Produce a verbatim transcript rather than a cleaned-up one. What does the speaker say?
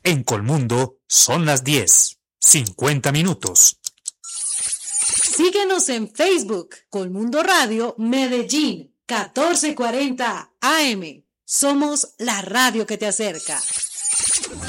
En Colmundo son las diez, cincuenta minutos. Síguenos en Facebook, Colmundo Radio Medellín, catorce cuarenta A M. Somos la radio que te acerca.